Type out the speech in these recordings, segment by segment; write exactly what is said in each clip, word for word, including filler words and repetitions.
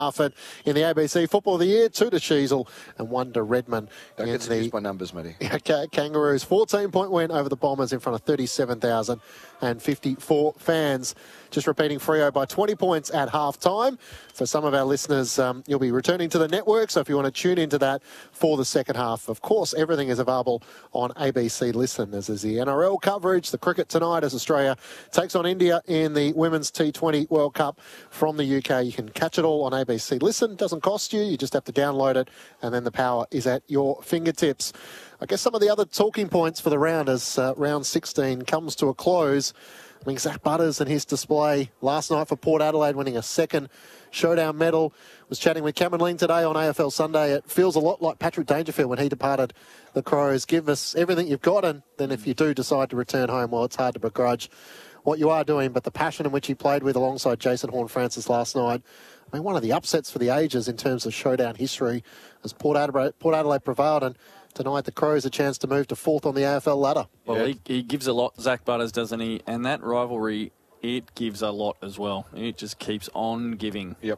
Harford in the A B C Football of the Year, two to Sheasel and one to Redmond. Don't in get seduced by numbers, matey. the Kangaroos. fourteen-point win over the Bombers in front of thirty-seven thousand fifty-four fans. Just repeating, Freo by twenty points at half-time. For some of our listeners, um, you'll be returning to the network, so if you want to tune into that for the second half, of course, everything is available on A B C Listen, as is the N R L coverage, the cricket tonight as Australia takes on India in the Women's T twenty World Cup from the U K. You can catch it all on A B C Listen. Doesn't cost you. You just have to download it, and then the power is at your fingertips. I guess some of the other talking points for the round as uh, round sixteen comes to a close. I mean, Zach Butters and his display last night for Port Adelaide, winning a second showdown medal. Was chatting with Cameron Ling today on A F L Sunday. It feels a lot like Patrick Dangerfield when he departed the Crows. Give us everything you've got, and then if you do decide to return home, well, it's hard to begrudge what you are doing. But the passion in which he played with alongside Jason Horne-Francis last night, I mean, one of the upsets for the ages in terms of showdown history as Port Adelaide, Port Adelaide prevailed and tonight the Crows a chance to move to fourth on the A F L ladder. Well, yeah. he, he gives a lot, Zach Butters, doesn't he? And that rivalry, it gives a lot as well. It just keeps on giving. Yep.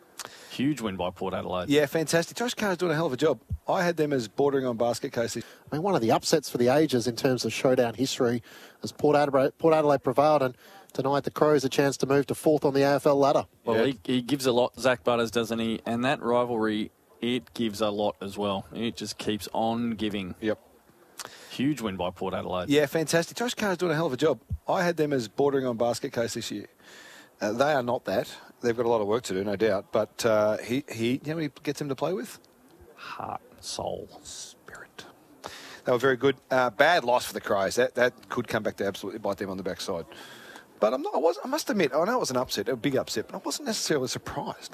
Huge win by Port Adelaide. Yeah, fantastic. Josh Carr's doing a hell of a job. I had them as bordering on basket case. I mean, one of the upsets for the ages in terms of showdown history as Port Adelaide, Port Adelaide prevailed and tonight the Crows a chance to move to fourth on the A F L ladder. Well, yeah. he, he gives a lot, Zach Butters, doesn't he? And that rivalry, it gives a lot as well. It just keeps on giving. Yep. Huge win by Port Adelaide. Yeah, fantastic. Josh Carr's doing a hell of a job. I had them as bordering on basket case this year. Uh, they are not that. They've got a lot of work to do, no doubt. But uh, he, he, you know what he gets him to play with? Heart, soul, spirit. They were very good. Uh, bad loss for the Crows. That that could come back to absolutely bite them on the backside. But I'm not. I was. I must admit. I know it was an upset, a big upset, but I wasn't necessarily surprised.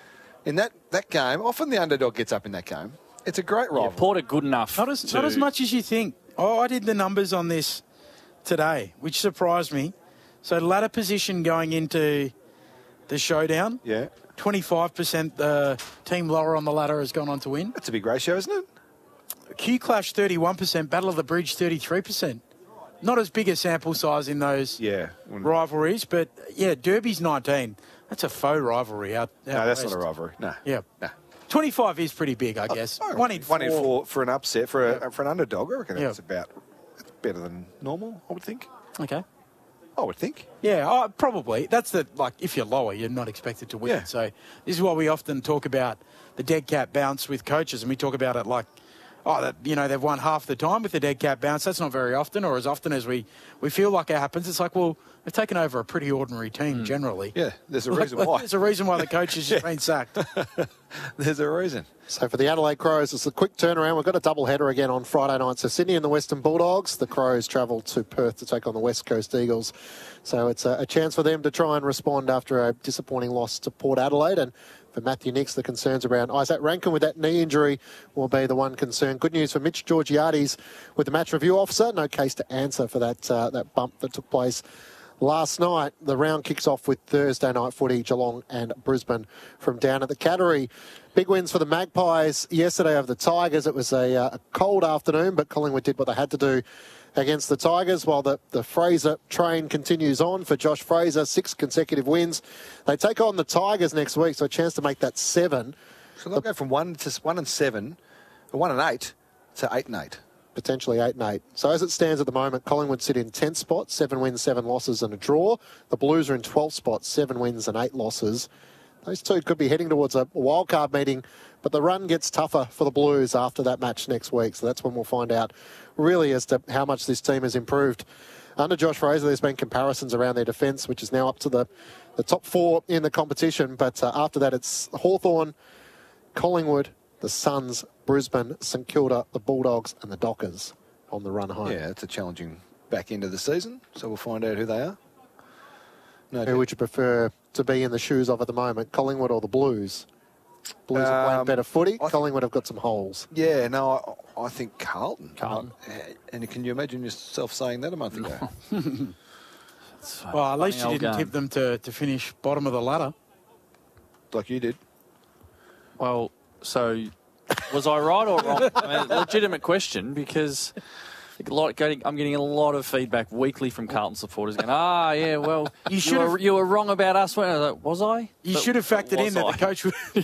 In that, that game, often the underdog gets up in that game. It's a great rivalry. Yeah, Port are good enough. Not as to... not as much as you think. Oh, I did the numbers on this today, which surprised me. So ladder position going into the showdown. Yeah. twenty-five percent the team lower on the ladder has gone on to win. That's a big ratio, isn't it? Q Clash thirty-one percent, Battle of the Bridge thirty-three percent. Not as big a sample size in those yeah. rivalries, but yeah, Derby's nineteen. That's a faux rivalry out, out No, that's west. not a rivalry. No. Yeah. No. twenty-five is pretty big, I guess. Oh, one in four. One in four for an upset, for, a, for an underdog. I reckon Yeah. that's about that's better than normal, I would think. Okay. I would think. Yeah, oh, probably. That's the, like, if you're lower, you're not expected to win. Yeah. So this is why we often talk about the dead cat bounce with coaches, and we talk about it like, oh, that, you know, they've won half the time with the dead cat bounce. That's not very often, or as often as we, we feel like it happens. It's like, well, they've taken over a pretty ordinary team Mm. generally. Yeah, there's a Like, reason why. There's a reason why the coach has just been sacked. There's a reason. So for the Adelaide Crows, it's a quick turnaround. We've got a double header again on Friday night. So Sydney and the Western Bulldogs. The Crows travel to Perth to take on the West Coast Eagles. So it's a, a chance for them to try and respond after a disappointing loss to Port Adelaide. And for Matthew Nicks, the concerns around Isaac Rankin with that knee injury will be the one concern. Good news for Mitch Georgiades with the match review officer. No case to answer for that uh, that bump that took place last night. The round kicks off with Thursday night footy, Geelong and Brisbane from down at the Cattery. Big wins for the Magpies yesterday over the Tigers. It was a, uh, a cold afternoon, but Collingwood did what they had to do against the Tigers, while the, the Fraser train continues on for Josh Fraser, six consecutive wins. They take on the Tigers next week, so a chance to make that seven. So they'll go from one to one and seven, one and eight, to eight and eight. Potentially eight and eight. So as it stands at the moment, Collingwood sit in tenth spot, seven wins, seven losses and a draw. The Blues are in twelfth spot, seven wins and eight losses. Those two could be heading towards a wildcard meeting, but the run gets tougher for the Blues after that match next week. So that's when we'll find out really as to how much this team has improved. Under Josh Fraser, there's been comparisons around their defence, which is now up to the, the top four in the competition. But uh, after that, it's Hawthorn, Collingwood, the Suns, Brisbane, St Kilda, the Bulldogs and the Dockers on the run home. Yeah, it's a challenging back end of the season, so we'll find out who they are. No, Who would you prefer to be in the shoes of at the moment, Collingwood or the Blues? Blues are playing Um, better footy. I th- Collingwood have got some holes. Yeah, no, I, I think Carlton. Carlton. Uh, and can you imagine yourself saying that a month ago? Well, at least you Funny old didn't game. tip them to, to finish bottom of the ladder. Like you did. Well, so was I right or wrong? I mean, legitimate question, because A lot, getting, I'm getting a lot of feedback weekly from Carlton supporters going, ah, yeah, well, you, You should were, have- you were wrong about us. Was I? Was I? You But should have factored in was that I? the coach would